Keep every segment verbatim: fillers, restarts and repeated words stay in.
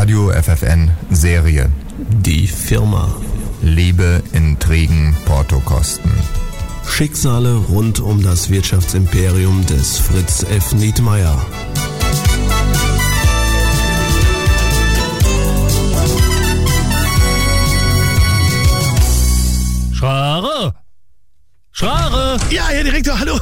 Radio F F N Serie. Die Firma. Liebe, Intrigen, Portokosten. Schicksale rund um das Wirtschaftsimperium des Fritz F. Nietmeyer. Schrare! Schrare! Ja, Herr Direktor, hallo.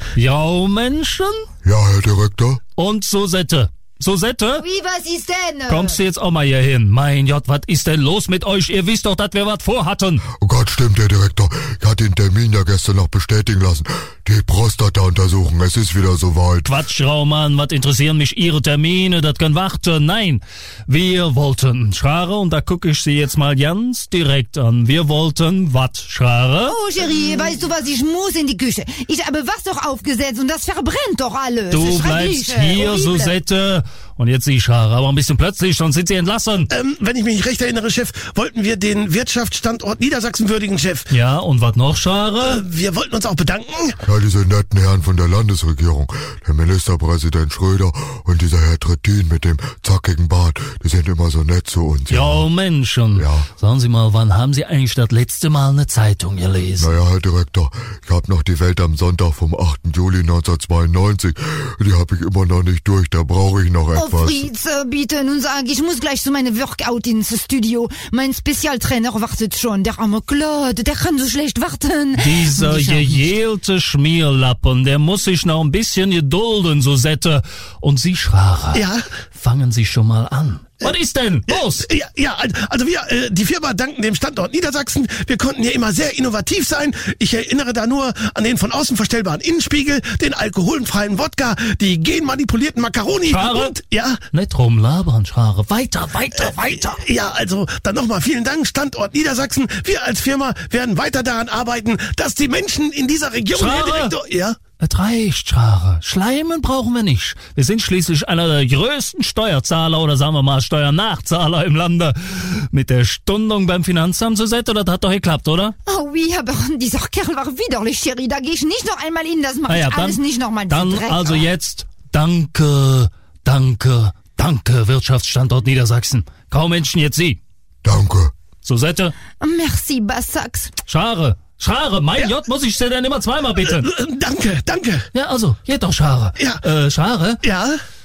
Ja, Menschen? Ja, Herr Direktor. Und Susette. Susette? Wie, was ist denn? Kommst du jetzt auch mal hier hin? Mein Gott, was ist denn los mit euch? Ihr wisst doch, dass wir was vorhatten. Oh Gott, stimmt, Herr Direktor. Ich hatte den Termin ja gestern noch bestätigen lassen. Die Prostata-Untersuchung, es ist wieder soweit. Quatsch, Raumann, was interessieren mich Ihre Termine? Das können warten. Nein, wir wollten, Schrare, und da gucke ich Sie jetzt mal ganz direkt an. Wir wollten was, Schrare? Oh, Cherie, weißt du was, ich muss in die Küche. Ich habe Wasser aufgesetzt und das verbrennt doch alles. Du bleibst hier, Susette. Und jetzt Sie, Schrare, aber ein bisschen plötzlich, sonst sind Sie entlassen. Ähm, wenn ich mich recht erinnere, Chef, wollten wir den Wirtschaftsstandort Niedersachsen würdigen, Chef. Ja, und was noch, Schrare? Äh, wir wollten uns auch bedanken. Ja, diese netten Herren von der Landesregierung, der Ministerpräsident Schröder und dieser Herr Trittin mit dem zackigen Bart, die sind immer so nett zu uns. Ja, Menschen. Ja. Sagen Sie mal, wann haben Sie eigentlich das letzte Mal eine Zeitung gelesen? Naja, Herr Direktor, ich hab noch die Welt am Sonntag vom achten Juli neunzehnhundertzweiundneunzig. Die hab ich immer noch nicht durch, da brauche ich noch etwas. Oh, Fritz, bitte, nun sag, ich muss gleich zu meinem Workout ins Studio. Mein Spezialtrainer wartet schon, der arme Claude, der kann so schlecht warten. Dieser gejelte Schmierlappen, der muss sich noch ein bisschen gedulden, Susette. Und Sie, Schrare, Ja? fangen Sie schon mal an. Was ist denn? Los! Ja, ja, also wir, äh, die Firma danken dem Standort Niedersachsen. Wir konnten hier immer sehr innovativ sein. Ich erinnere da nur an den von außen verstellbaren Innenspiegel, den alkoholfreien Wodka, die genmanipulierten Macaroni Schrare? und, ja, Nicht rumlabern, Schrare. Weiter, weiter, weiter. ja, also dann nochmal vielen Dank, Standort Niedersachsen. Wir als Firma werden weiter daran arbeiten, dass die Menschen in dieser Region... Schrare? Herr Direktor, ja? Es reicht, Schrare. Schleimen brauchen wir nicht. Wir sind schließlich einer der größten Steuerzahler oder sagen wir mal Steuernachzahler im Lande. Mit der Stundung beim Finanzamt, Susette, das hat doch geklappt, oder? Oh, oui, aber dieser Kerl war widerlich, Cherie. Da gehe ich nicht noch einmal hin, das mache Ah ja, ich alles dann, nicht nochmal. Dann also jetzt Danke, danke, danke, Wirtschaftsstandort Niedersachsen. Kaum Menschen, jetzt Sie. Danke. Susette, Merci, Bassax. Schrare, Schrare, mein Gott, muss ich Sie denn immer zweimal bitten? Äh, danke, danke. Ja, also, geht doch, Schrare. Ja. Äh, Schrare? Ja?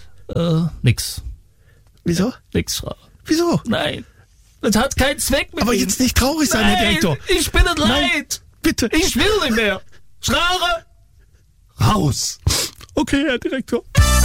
Äh, nix. Wieso? Nix, Schrare. Wieso? Nein. Das hat keinen Zweck mit Aber Ihnen. jetzt nicht traurig sein, Nein, Herr Direktor. ich bin es Nein, leid. bitte. Ich will nicht mehr. Schrare, raus. Okay, Herr Direktor.